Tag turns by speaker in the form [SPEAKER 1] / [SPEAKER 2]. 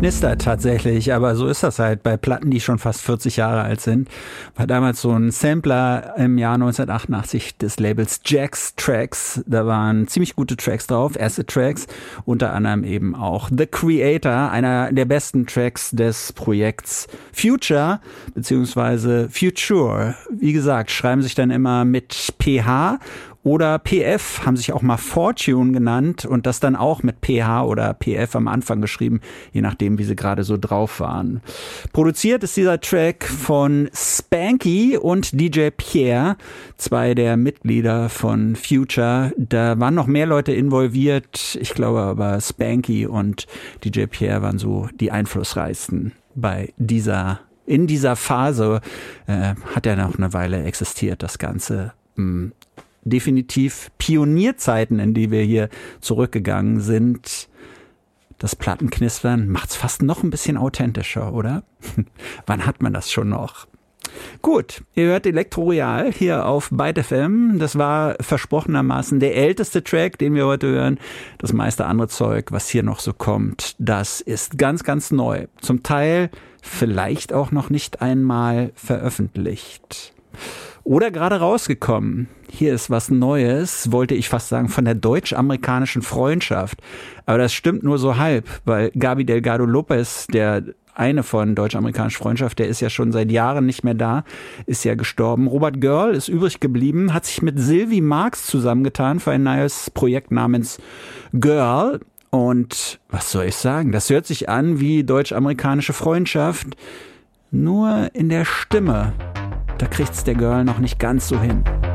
[SPEAKER 1] knistert tatsächlich, aber so ist das halt bei Platten, die schon fast 40 Jahre alt sind. War damals so ein Sampler im Jahr 1988 des Labels Jack's Tracks. Da waren ziemlich gute Tracks drauf, Acid Tracks, unter anderem eben auch The Creator, einer der besten Tracks des Projekts Future, beziehungsweise Future. Wie gesagt, schreiben sich dann immer mit PH oder PF, haben sich auch mal Fortune genannt und das dann auch mit PH oder PF am Anfang geschrieben, je nachdem, wie sie gerade so drauf waren. Produziert ist dieser Track von Spanky und DJ Pierre, zwei der Mitglieder von Future. Da waren noch mehr Leute involviert. Ich glaube aber Spanky und DJ Pierre waren so die einflussreichsten in dieser Phase. Hat ja noch eine Weile existiert, das Ganze. Definitiv Pionierzeiten, in die wir hier zurückgegangen sind. Das Plattenknistern macht's fast noch ein bisschen authentischer, oder? Wann hat man das schon noch? Gut, ihr hört Elektroreal hier auf Byte FM. Das war versprochenermaßen der älteste Track, den wir heute hören. Das meiste andere Zeug, was hier noch so kommt, das ist ganz, ganz neu. Zum Teil vielleicht auch noch nicht einmal veröffentlicht. Oder gerade rausgekommen. Hier ist was Neues, wollte ich fast sagen, von der deutsch-amerikanischen Freundschaft. Aber das stimmt nur so halb, weil Gaby Delgado Lopez, der eine von deutsch-amerikanischer Freundschaft, der ist ja schon seit Jahren nicht mehr da, ist ja gestorben. Robert Girl ist übrig geblieben, hat sich mit Sylvie Marx zusammengetan für ein neues Projekt namens Girl. Und was soll ich sagen, das hört sich an wie deutsch-amerikanische Freundschaft, nur in der Stimme. Da kriegt's der Girl noch nicht ganz so hin.